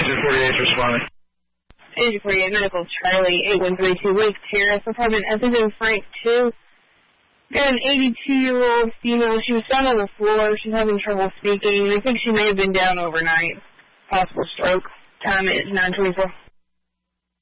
Agent 48 responding. Agent 48, Medical Charlie, 8132 Lake Terrace, apartment Essendon Frank 2. Got an 82-year-old female. She was found on the floor. She's having trouble speaking. I think she may have been down overnight. Possible stroke. Time is 9:24.